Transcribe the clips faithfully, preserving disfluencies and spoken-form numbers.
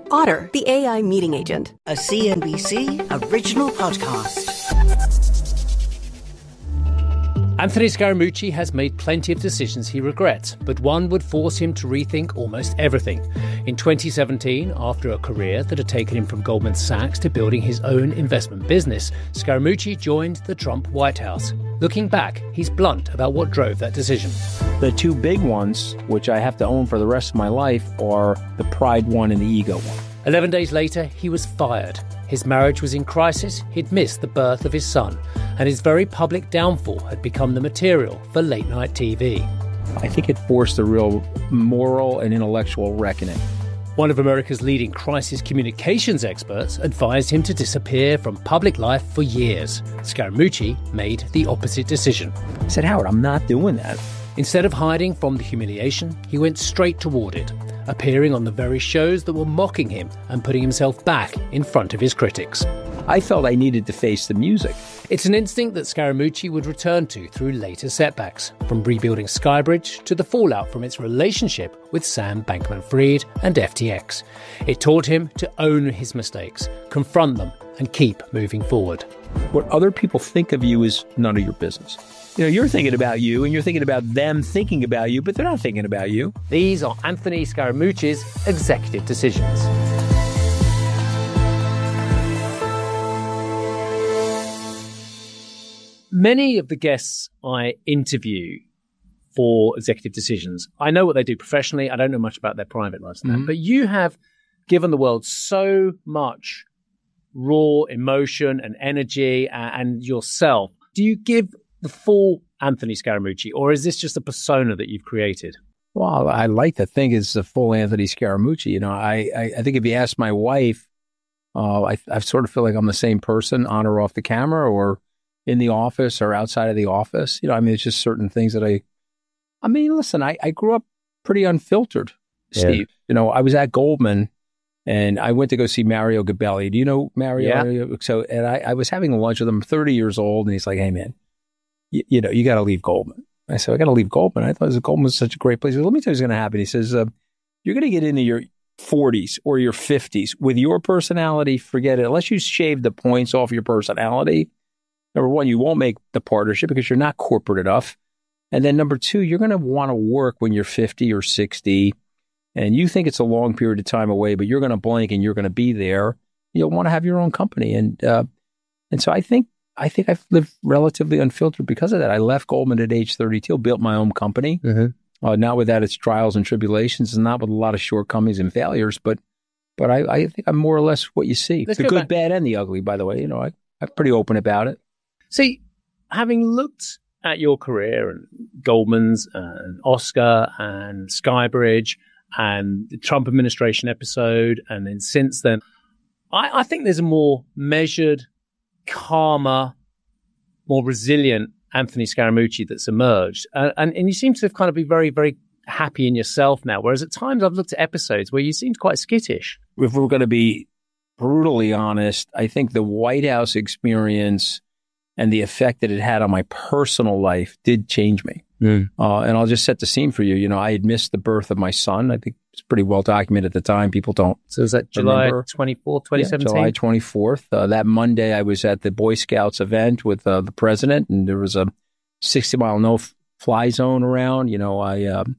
Otter, the A I meeting agent. A C N B C original podcast. Anthony Scaramucci has made plenty of decisions he regrets, but one would force him to rethink almost everything. In twenty seventeen, after a career that had taken him from Goldman Sachs to building his own investment business, Scaramucci joined the Trump White House. Looking back, he's blunt about what drove that decision. The two big ones, which I have to own for the rest of my life, are the pride one and the ego one. Eleven days later, he was fired. His marriage was in crisis, he'd missed the birth of his son, and his very public downfall had become the material for late-night T V. I think it forced a real moral and intellectual reckoning. One of America's leading crisis communications experts advised him to disappear from public life for years. Scaramucci made the opposite decision. I said, Howard, I'm not doing that. Instead of hiding from the humiliation, he went straight toward it, appearing on the very shows that were mocking him and putting himself back in front of his critics. I felt I needed to face the music. It's an instinct that Scaramucci would return to through later setbacks, from rebuilding Skybridge to the fallout from its relationship with Sam Bankman-Fried and F T X. It taught him to own his mistakes, confront them, and keep moving forward. What other people think of you is none of your business. You know, you're thinking about you, and you're thinking about them thinking about you, but they're not thinking about you. These are Anthony Scaramucci's executive decisions. Many of the guests I interview for executive decisions, I know what they do professionally. I don't know much about their private lives. Mm-hmm. But you have given the world so much raw emotion and energy and, and yourself. Do you give the full Anthony Scaramucci, or is this just a persona that you've created? Well, I like to think it's the full Anthony Scaramucci. You know, I, I, I think if you ask my wife, uh, I, I sort of feel like I'm the same person on or off the camera, or in the office or outside of the office. You know, I mean, it's just certain things that I, I mean, listen, I, I grew up pretty unfiltered, Steve. Yeah. You know, I was at Goldman and I went to go see Mario Gabelli. Do you know Mario? Yeah. So, and I, I was having lunch with him, thirty years old, and he's like, hey, man, you, you know, you got to leave Goldman. I said, I got to leave Goldman. I thought Goldman was such a great place. He said, let me tell you what's going to happen. He says, uh, you're going to get into your forties or your fifties with your personality. Forget it. Unless you shave the points off your personality, number one, you won't make the partnership because you're not corporate enough. And then number two, you're going to want to work when you're fifty or sixty and you think it's a long period of time away, but you're going to blink and you're going to be there. You'll want to have your own company. And, uh, and so I think, I think I've lived relatively unfiltered because of that. I left Goldman at age thirty-two, built my own company, mm-hmm. uh, not without its trials and tribulations and not with a lot of shortcomings and failures, but, but I, I think I'm more or less what you see. Let's the good, back. bad, and the ugly, by the way. You know, I, I'm pretty open about it. See, having looked at your career and Goldman's and Oscar and Skybridge and the Trump administration episode, and then since then, I, I think there's a more measured, calmer, more resilient Anthony Scaramucci that's emerged. Uh, and, and you seem to have kind of be very, very happy in yourself now, whereas at times I've looked at episodes where you seemed quite skittish. If we're going to be brutally honest, I think the White House experience and the effect that it had on my personal life did change me. Mm. Uh, and I'll just set the scene for you. You know, I had missed the birth of my son. I think it's pretty well documented at the time. People don't. So was that July twenty-fourth, twenty seventeen? Yeah, July twenty-fourth. Uh, that Monday, I was at the Boy Scouts event with uh, the president, and there was a sixty mile no-fly zone around. You know, I um,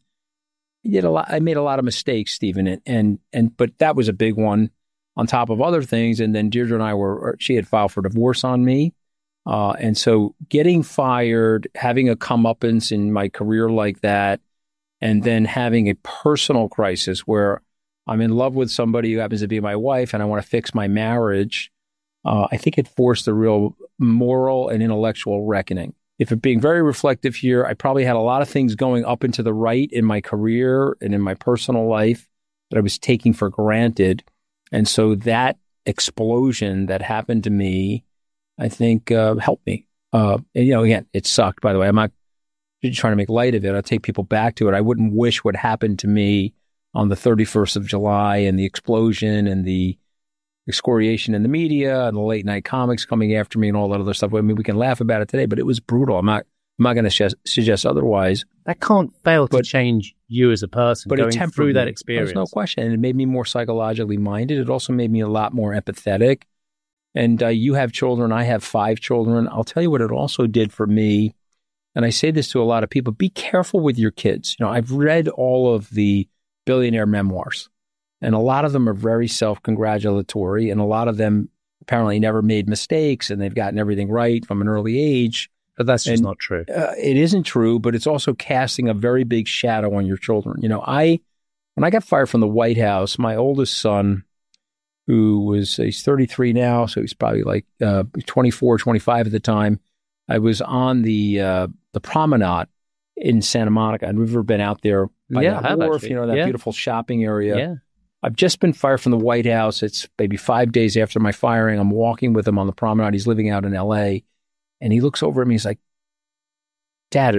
did a lot. I made a lot of mistakes, Stephen, and and and but that was a big one on top of other things. And then Deirdre and I were. She had filed for divorce on me. Uh, and so getting fired, having a comeuppance in my career like that, and then having a personal crisis where I'm in love with somebody who happens to be my wife and I want to fix my marriage, uh, I think it forced a real moral and intellectual reckoning. If I'm being very reflective here, I probably had a lot of things going up and to the right in my career and in my personal life that I was taking for granted. And so that explosion that happened to me, I think, uh, helped me. Uh, and, you know, again, it sucked, by the way. I'm not trying to make light of it. I'll take people back to it. I wouldn't wish what happened to me on the thirty-first of July and the explosion and the excoriation in the media and the late night comics coming after me and all that other stuff. I mean, we can laugh about it today, but it was brutal. I'm not I'm not going to sh- suggest otherwise. That can't fail to But- change you as a person But going it tempered through that me. experience. There's no question. And it made me more psychologically minded. It also made me a lot more empathetic. And uh, you have children. I have five children. I'll tell you what it also did for me. And I say this to a lot of people, be careful with your kids. You know, I've read all of the billionaire memoirs, and a lot of them are very self-congratulatory, and a lot of them apparently never made mistakes, and they've gotten everything right from an early age. But that's just And, not true. Uh, it isn't true, but it's also casting a very big shadow on your children. You know, I when I got fired from the White House, my oldest son, who was, he's thirty-three now, so he's probably like uh, twenty-four, twenty-five at the time. I was on the uh, the promenade in Santa Monica. I've never been out there by Yeah, I that have wharf, actually. you know, that Yeah. beautiful shopping area. Yeah. I've just been fired from the White House. It's maybe five days after my firing. I'm walking with him on the promenade. He's living out in L A. And he looks over at me. He's like, Dad,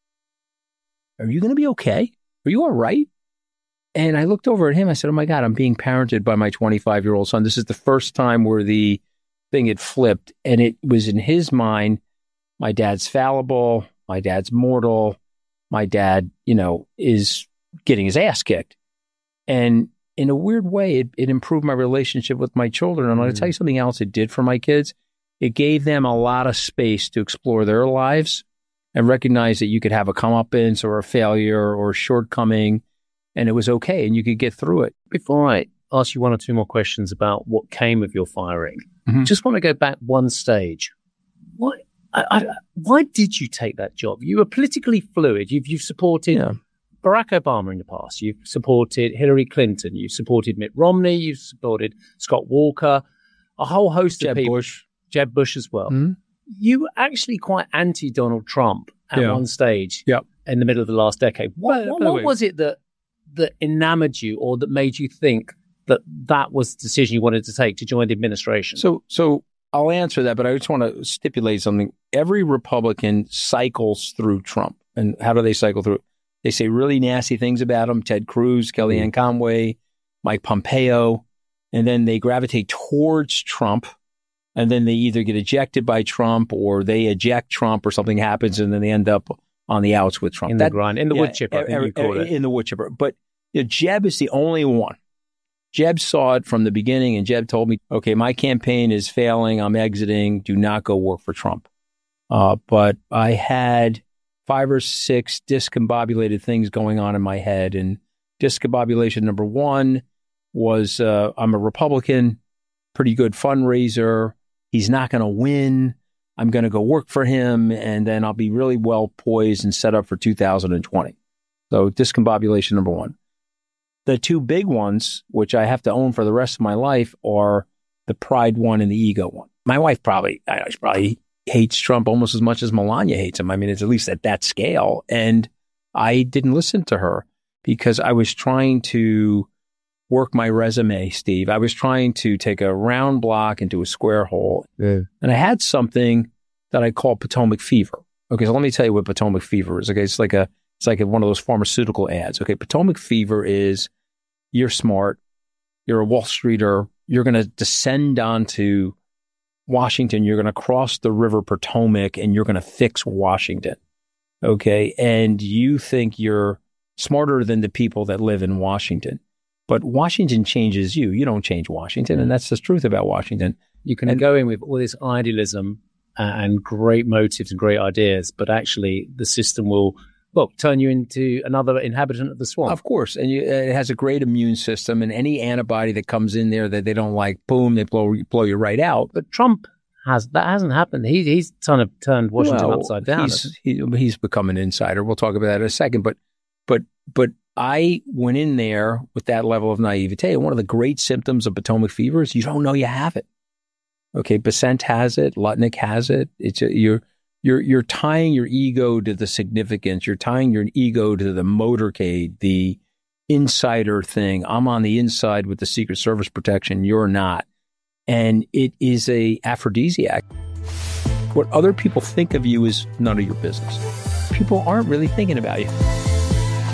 are you going to be okay? Are you all right? And I looked over at him. I said, oh, my God, I'm being parented by my twenty-five-year-old son. This is the first time where the thing had flipped. And it was in his mind, my dad's fallible. My dad's mortal. My dad, you know, is getting his ass kicked. And in a weird way, it, it improved my relationship with my children. And I'm going to tell you something else it did for my kids. It gave them a lot of space to explore their lives and recognize that you could have a comeuppance or a failure or a shortcoming, and it was okay, and you could get through it. Before I ask you one or two more questions about what came of your firing, Mhm. just want to go back one stage. Why, I, I, why did you take that job? You were politically fluid. You've, you've supported Yeah. Barack Obama in the past. You've supported Hillary Clinton. You've supported Mitt Romney. You've supported Scott Walker, a whole host Jeb of people. Bush. Jeb Bush as well. Mhm. You were actually quite anti-Donald Trump at Yeah. one stage Yep. in the middle of the last decade. What, By- what, by the what way- was it that that enamored you or that made you think that that was the decision you wanted to take to join the administration? So, so I'll answer that, but I just want to stipulate something. Every Republican cycles through Trump. And how do they cycle through? They say really nasty things about him, Ted Cruz, Kellyanne Conway, Mike Pompeo, and then they gravitate towards Trump. And then they either get ejected by Trump or they eject Trump or something happens and then they end up on the outs with Trump. in the grind, in the yeah, wood chipper, I think er- you call er- it. In the wood chipper. But you know, Jeb is the only one. Jeb saw it from the beginning and Jeb told me, okay, my campaign is failing. I'm exiting. Do not go work for Trump. Uh, but I had five or six discombobulated things going on in my head. And discombobulation number one was uh, I'm a Republican, pretty good fundraiser. He's not going to win. I'm going to go work for him, and then I'll be really well poised and set up for two thousand twenty. So discombobulation number one. The two big ones, which I have to own for the rest of my life, are the pride one and the ego one. My wife probably, I know, she probably hates Trump almost as much as Melania hates him. I mean, it's at least at that scale. And I didn't listen to her because I was trying to work my resume, Steve. I was trying to take a round block into a square hole. Yeah. And I had something that I call Potomac fever. Okay, so let me tell you what Potomac fever is. Okay, it's like a it's like a, one of those pharmaceutical ads. Okay, Potomac fever is you're smart, you're a Wall Streeter, you're going to descend onto Washington, you're going to cross the river Potomac, and you're going to fix Washington. Okay, and you think you're smarter than the people that live in Washington. But Washington changes you. You don't change Washington. And that's the truth about Washington. You can And- go in with all this idealism uh, and great motives and great ideas, but actually the system will, well, turn you into another inhabitant of the swamp. Of course. And you, it has a great immune system. And any antibody that comes in there that they don't like, boom, they blow, blow you right out. But Trump has, that hasn't happened. He, he's kind of turned Washington Well, upside down. He's, he, he's become an insider. We'll talk about that in a second. But, but, but I went in there with that level of naivete. And one of the great symptoms of Potomac fever is you don't know you have it. Okay, Besant has it. Lutnick has it. It's a, you're you're you're tying your ego to the significance. You're tying your ego to the motorcade, the insider thing. I'm on the inside with the Secret Service protection. You're not, and it is a aphrodisiac. What other people think of you is none of your business. People aren't really thinking about you.